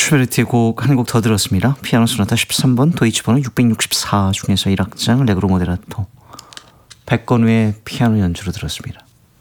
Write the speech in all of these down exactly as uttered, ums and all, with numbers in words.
슈베르트의 곡 한 곡 더 들었습니다. 피아노 소나타 십삼 번 도이치 번호 육백육십사 중에서 일 악장 레그로 모데라토 백건우의 피아노 연주로 들었습니다.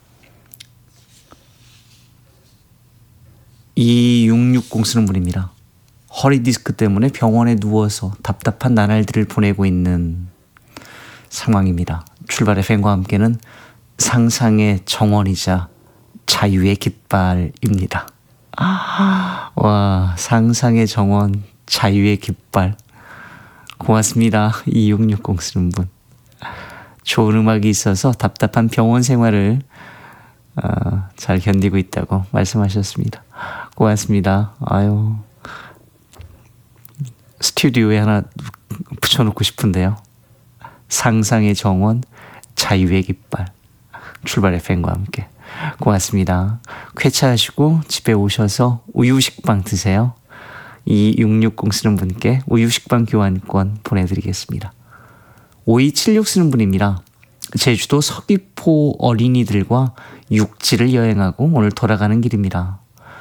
이육육공 쓰는 분입니다. 허리 디스크 때문에 병원에 누워서 답답한 나날들을 보내고 있는 상황입니다. 출발의 팬과 함께는 상상의 정원이자 자유의 깃발입니다. 아, 와, 상상의 정원, 자유의 깃발. 고맙습니다. 이육육공 쓰는 분. 좋은 음악이 있어서 답답한 병원 생활을 어, 잘 견디고 있다고 말씀하셨습니다. 고맙습니다. 아유, 스튜디오에 하나 붙여놓고 싶은데요. 상상의 정원, 자유의 깃발. 출발의 팬과 함께. 고맙습니다. 쾌차하시고 집에 오셔서 우유식빵 드세요. 이육육공 쓰는 분께 우유식빵 교환권 보내드리겠습니다. 오이칠육 쓰는 분입니다. 제주도 서귀포 어린이들과 육지를 여행하고 오늘 돌아가는 길입니다.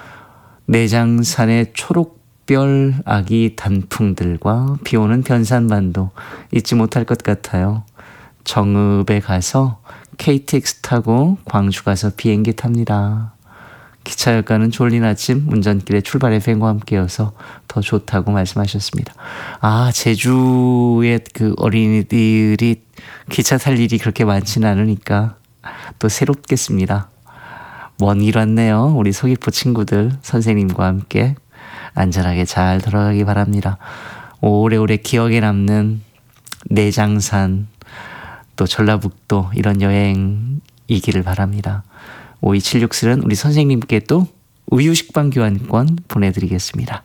내장산의 초록별 아기 단풍들과 비오는 변산반도 잊지 못할 것 같아요. 정읍에 가서 케이티엑스 타고 광주 가서 비행기 탑니다. 기차역가는 졸린 아침 운전길에 출발의 팬과 함께여서 더 좋다고 말씀하셨습니다. 아, 제주의 그 어린이들이 기차 탈 일이 그렇게 많지는 않으니까 또 새롭겠습니다. 먼 길 왔네요. 우리 서귀포 친구들 선생님과 함께 안전하게 잘 돌아가기 바랍니다. 오래오래 기억에 남는 내장산 또 전라북도 이런 여행이기를 바랍니다. 오이칠육 쓰는 우리 선생님께 또 우유식빵 교환권 보내드리겠습니다.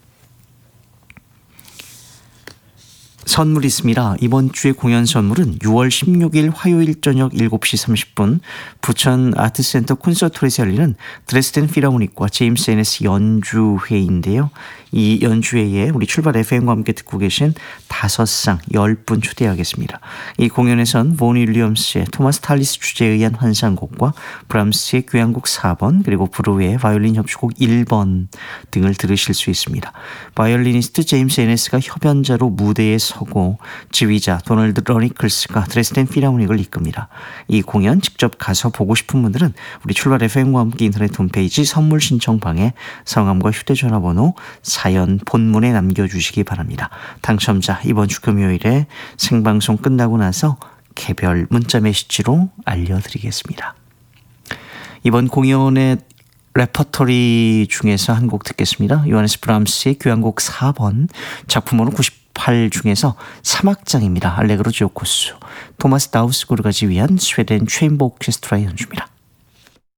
선물 있습니다. 이번 주의 공연 선물은 유월 십육일 화요일 저녁 일곱 시 삼십 분 부천 아트센터 콘서트홀에서 열리는 드레스덴 필하모닉과 제임스 에너스 연주회인데요. 이 연주회에 우리 출발 에프엠과 함께 듣고 계신 다섯 상 열 분 초대하겠습니다. 이 공연에선 본 윌리엄스의 토마스 탈리스 주제에 의한 환상곡과 브람스의 교향곡 사 번 그리고 브루의 바이올린 협주곡 일 번 등을 들으실 수 있습니다. 바이올리니스트 제임스 에너스가 협연자로 무대에 서고 지휘자 도널드 러니클스가 드레스덴 필하모닉을 이끕니다. 이 공연 직접 가서 보고 싶은 분들은 우리 출발 에프엠과 함께 인터넷 홈페이지 선물 신청방에 성함과 휴대전화번호 사연 본문에 남겨주시기 바랍니다. 당첨자 이번 주 금요일에 생방송 끝나고 나서 개별 문자 메시지로 알려드리겠습니다. 이번 공연의 레퍼토리 중에서 한 곡 듣겠습니다. 요하네스 브람스의 교향곡 사 번 작품번호 구십팔 중에서 삼 악장입니다. 알레그로 지오코스 토마스 다우스고르가 지휘한 스웨덴 체인버 오케스트라의 연주입니다.